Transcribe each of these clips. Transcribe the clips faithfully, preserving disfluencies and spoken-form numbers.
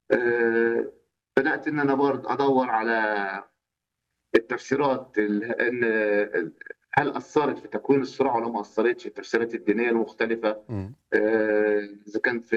آآ بدأت إن أنا برضه أدوّر على التفسيرات ال إن ال هل أثّرت في تكوين الصراع والّا ما أثّرتش، التفسيرات الدينية المختلفة إمم. آآ إذا كان في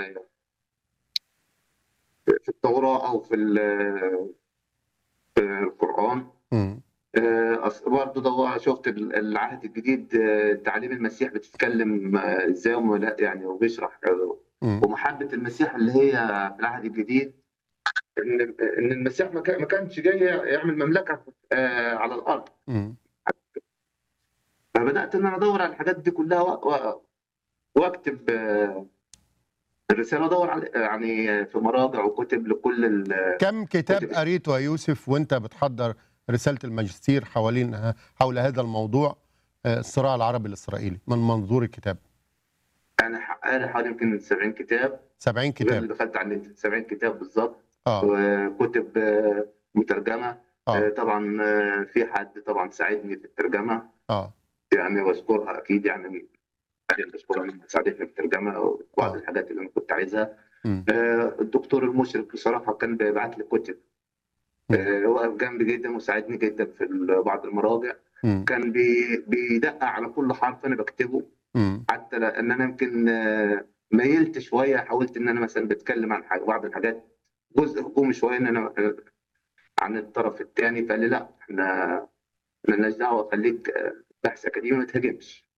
في التوراة أو في ال في القرآن. إمم. آآ أصل برضه دو شُفت ال العهد الجديد تعاليم المسيح بتتكلّم إزاي ولا يعني وبيشرح إمم. ومحبّة المسيح اللي هي في العهد الجديد إن إن المسيح ما كان ما كانش جاي يعمل مملكة آآ على الأرض. إمم. فبدأت إن أنا أدوّر على الحاجات دي كلّها و و واكتب الرسالة وأدوّر على يعني في مراجع وكُتب لكل ال كم كتاب كُتب الس قريته يا يوسف وأنت بتحضّر رسالة الماجستير حوالين ه حول هذا الموضوع آآ الصراع العربي الإسرائيلي من منظور الكتاب؟ أنا ح قاري حوالي يمكن سبعين كتاب، سبعين غير كتاب. اللي دخلت على النت، سبعين كتاب بالضبط، آه. وكُتب مترجمة. آه. آآ طبعًا في حد طبعًا ساعدني في الترجمة، آه. يعني باشكرها أكيد يعني باشكرها إنها ساعدتني في الترجمة وبعض آه. الحاجات اللي أنا كنت عايزها. إمم. آآ الدكتور المشرف بصراحة كان بيبعت لي كُتب، إمم. آآ وقف جنبي جدًا وساعدني جدًا في ال بعض المراجع، إمم. كان بي بيدقق على كل حرف أنا باكتبه، إمم. حتى لإن أنا يمكن ميّلت شوية حاولت إن أنا مثلًا باتكلّم عن ح بعض الحاجات جزء هجومي شوية إن أنا آآ عن الطرف التاني، فقال لي: "لأ، إحنا ما لناش دعوة خلّيك بحث أكاديمي ما تهاجمش."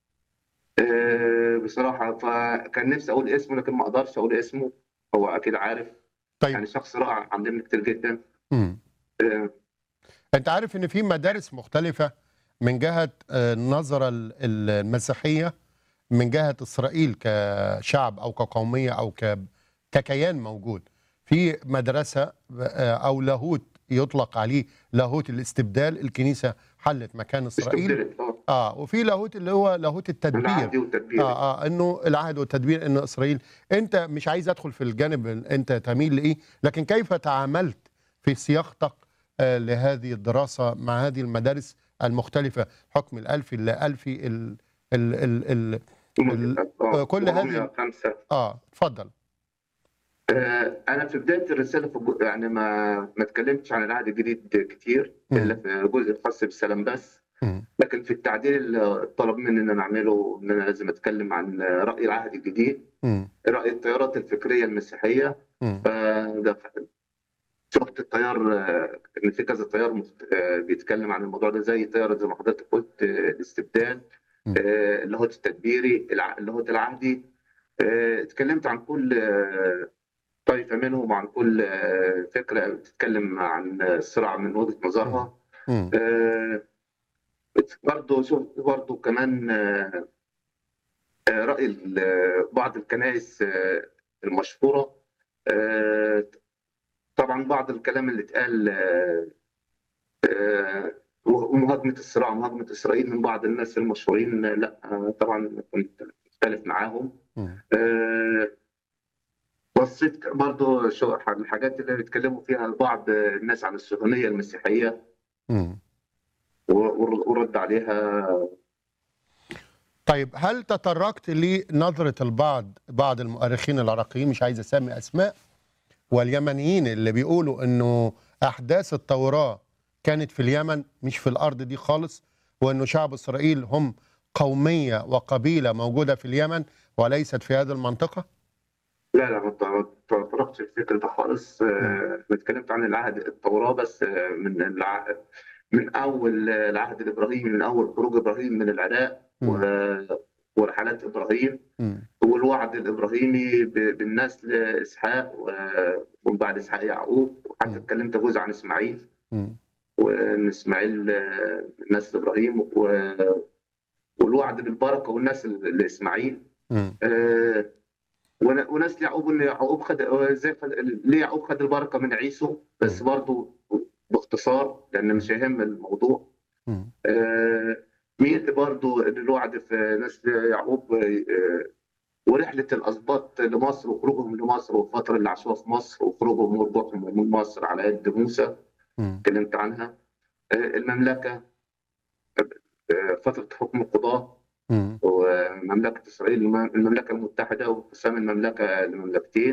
آآ بصراحة فكان نِفْسي أقول اسمه لكن ما أقدرش أقول اسمه، هو أكيد عارف، طيب يعني شخص رائع علّمني كتير جدًا. إمم. آآ أنت عارف إن في مدارس مختلفة من جهة آآ النظرة ال ال المسيحية من جهة إسرائيل كشعب أو كقومية أو ك ككيان موجود. في مدرسة آآ أو لاهوت يُطلق عليه لاهوت الاستبدال، الكنيسة حلِّت مكان إسرائيل. استُبدلت آه. آه، وفي لاهوت اللي هو لاهوت التدبير. العهدي والتدبيري. آه، آه، إنه العهد والتدبير إن إسرائيل أنت مش عايز أدخل في الجانب ال أنت تميل لإيه، لكن كيف تعاملت في صياغتك آآ لهذه الدراسة مع هذه المدارس المختلفة، حكم الألفي، اللآلفي، ال ال ال ال ال آآ آه، كل هذه وروميا ال خمسة. آه، اتفضل. آآ أنا في بداية الرسالة في الج يعني ما ما اتكلّمتش عن العهد الجديد كتير، إلا إمم. في الجزء الخاص بالسلام بس، إمم. لكن في التعديل اتطلب منّي إن أنا أعمله إن أنا لازم أتكلّم عن رأي العهد الجديد، إمم. رأي التيارات الفكرية المسيحية. إمم. فدخ شُفت التيار إن في كذا تيار مخت آآ بيتكلّم عن الموضوع ده زي تيار زي ما حضرتك قُلت الاستبدال، إمم. آآ اللاهوت التدبيري، الع اللاهوت العهدي. آآ اتكلّمت عن كل طائفة منهم وعن كل فكرة بتتكلّم عن الصراع من وجهة إمم. نظرها. إمم. آآ ات برضه شُفت برضه كمان آآ رأي ال بعض الكنائس المشهورة. آآ طبعًا بعض الكلام اللي اتقال آآ و ومهاجمة الصراع ومهاجمة إسرائيل من بعض الناس المشهورين لأ، طبعًا كنت مختلف معاهم. إمم. آآ بصّيت ك برضه شو ح الحاجات اللي بيتكلّموا فيها بعض الناس عن الصهيونية المسيحية إمم. و والر والرد عليها. طيب هل تطرّقت لنظرة البعض بعض المؤرخين العراقيين، مش عايز أسمّي أسماء، واليمنيين اللي بيقولوا إنه أحداث التوراة كانت في اليمن مش في الأرض دي خالص، وإنه شعب إسرائيل هم قومية وقبيلة موجودة في اليمن وليست في هذه المنطقة؟ لا، لا ما ت ما تطرقتش للفكر ده خالص. إمم. أنا اتكلّمت عن العهد التوراة بس من الع من أول العهد الإبراهيمي، من أول خروج إبراهيم من العراق و إمم. ورحلات إبراهيم إمم. والوعد الإبراهيمي ب بالنسل إسحاق و ومن بعد إسحاق يعقوب، وحتى إمم. اتكلّمت جزء عن إسماعيل، إمم. وإن إسماعيل نسل إبراهيم و والوعد بالبركة والنسل لإسماعيل. إمم. آآ ون ونسل يعقوب إن يعقوب خد إزاي خد ليه يعقوب خد البركة من عيسو، بس إمم. برضه باختصار لأن إمم. مش هيهم الموضوع. إمم. آآ مين برضه إن الوعد في نسل يعقوب آآ ورحلة الأسباط لمصر وخروجهم لمصر والفترة اللي عاشوها في مصر وخروجهم ورجوعهم من مصر على يد موسى، إمم. اتكلمت عنها. آآ المملكة آآ فترة حكم القضاة إمم. ومملكة إسرائيل الم المملكة المتحدة وانقسام المملكة لمملكتين.